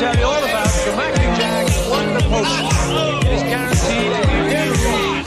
tell you all about the Magic Jack Wonder Potion. It is guaranteed